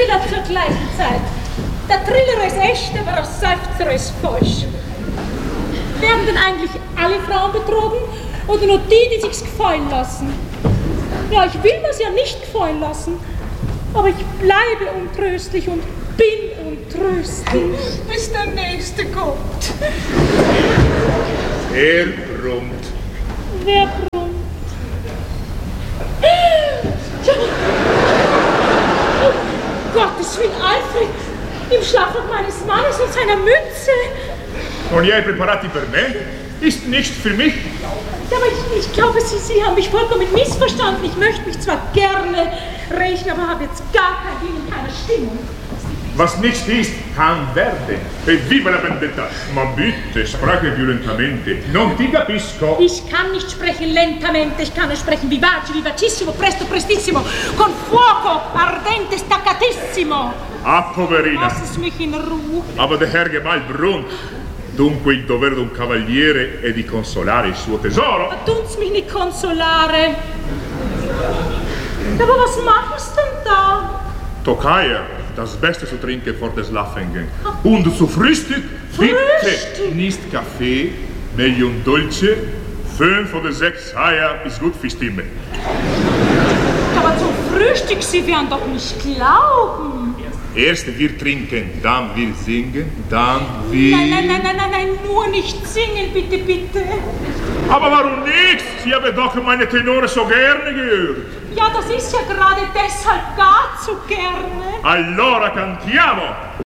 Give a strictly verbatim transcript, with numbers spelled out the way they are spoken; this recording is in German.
Triller zur gleichen Zeit. Der Triller ist echt, aber der Seufzer ist falsch. Werden denn eigentlich alle Frauen betrogen oder nur die, die sich's gefallen lassen? Ja, ich will mir's ja nicht gefallen lassen, aber ich bleibe untröstlich und bin untröstlich. Bis der Nächste kommt. Er brummt. Wer brummt? Ja. Oh, Gottes Willen, Alfred! Im Schlafrock meines Mannes und seiner Mütze! Und ihr preparati per me? Ist nicht für mich? Ja, aber ich, ich glaube, Sie, Sie haben mich vollkommen missverstanden. Ich möchte mich zwar gerne rächen, aber habe jetzt gar kein Willen, keine Stimmung. Was nicht ist, kann werden. E viva la vendetta! Ma bitte, sprache violentamente. Non ti capisco. Ich kann nicht sprechen lentamente, ich kann nur sprechen vivace, vivacissimo, presto, prestissimo, con fuoco, ardente, staccatissimo. Ah, poverina. Lass es mich in Ruhe. Aber der Herr Gemahl brummt. Dunque il dovere di un cavaliere è di consolare il suo tesoro. Ma tun's mich nicht consolare. Aber was machst du denn da? Tokaja, das Beste zu trinken vor des Schlafengehen. Und zu Frühstück, bitte Frühstück? nicht Kaffee, meglio un dolce. Fünf oder sechs Eier ist gut für Stimme. Aber zum Frühstück, Sie werden doch nicht glauben. Erst wir trinken, dann wir singen, dann wir... Nein, nein, nein, nein, nein, nein, nur nicht singen, bitte, bitte. Aber warum nicht? Sie haben doch meine Tenore so gerne gehört. Ja, das ist ja gerade deshalb gar zu gerne. Allora cantiamo!